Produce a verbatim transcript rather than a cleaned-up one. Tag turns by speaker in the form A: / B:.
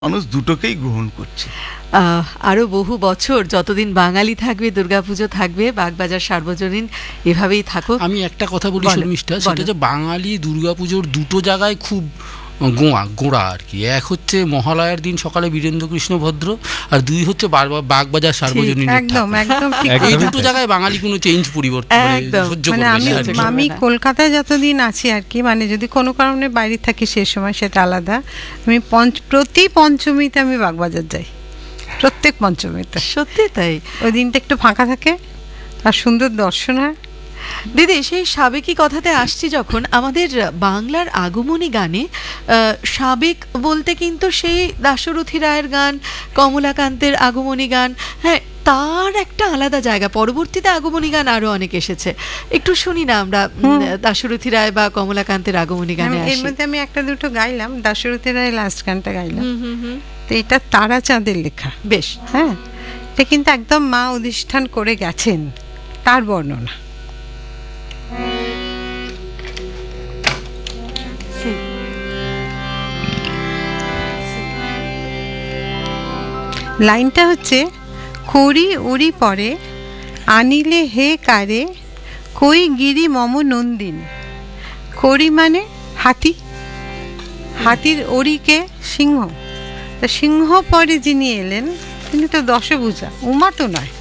A: মানুষ দুটোকেই গ্রহণ করছে।
B: আহ, আরো বহু বছর যতদিন বাঙালি থাকবে, দুর্গাপুজো থাকবে, বাগবাজার সার্বজনীন এভাবেই থাকুক।
C: আমি একটা কথা বলি
B: বলো,
C: শর্মিষ্ঠা, সেটা
B: বলো।
C: হচ্ছে বাঙালি দুর্গাপুজোর দুটো জায়গায় খুব গোঁয়া গোড়া আর কি। এক হচ্ছে মহালয়ার দিন সকালে বীরেন্দ্র কৃষ্ণ ভদ্র, আর দুই হচ্ছে বার- বাগবাজার সার্বজনীন।
D: একদম একদম ঠিক
C: এই
D: কথা।
C: দুটো জায়গায় বাঙালি কোনো চেঞ্জ পরিবর্তন মানে
B: একদম।
C: সহ্য
D: মানে
C: করবে
D: আমি
C: না আর কি।
D: আমি
B: না।
D: কলকাতায় যতদিন আছি আর কি, মানে যদি কোনো কারণে বাইরে থাকি সে সময় সেটা আলাদা। আমি পঞ্চ প্রতি পঞ্চমীতে আমি বাগবাজার যাই, প্রত্যেক পঞ্চমীতে।
B: সত্যি তাই
D: ওই দিনটা একটু ফাঁকা থাকে আর সুন্দর দর্শন হয়।
B: দিদি, সেই সাবেকি কথাতে আসছি যখন, আমাদের বাংলার আগমনী গানে আহ, সাবেক বলতে কিন্তু সেই দাশরথী রায়ের গান, কমলাকান্তের আগমনী গান, হ্যাঁ তার একটা আলাদা জায়গা। পরবর্তীতে আগমনী গান আরো অনেক এসেছে, একটু শুনি না আমরা উম, দাশরথী রায় বা কমলাকান্তের আগমনী গানে
D: আমি- এর
B: আসি।
D: মধ্যে আমি একটা দুটো গাইলাম, দাশরথী রায় লাস্ট গানটা গাইলাম।
B: হুম, হুম, হুম।
D: তো এটা তারা চাঁদের লেখা।
B: বেশ।
D: হ্যাঁ, এটা কিন্তু একদম মা অধিষ্ঠান করে গেছেন, তার বর্ণনা। লাইনটা হচ্ছে, করি উড়ি পরে আনিলে হে কারে, কই গিরি মম নন্দিন। করি মানে হাতি, হাতির ওড়িকে সিংহ। তা সিংহ পরে যিনি এলেন তিনি তো দশভুজা, উমা তো নয়।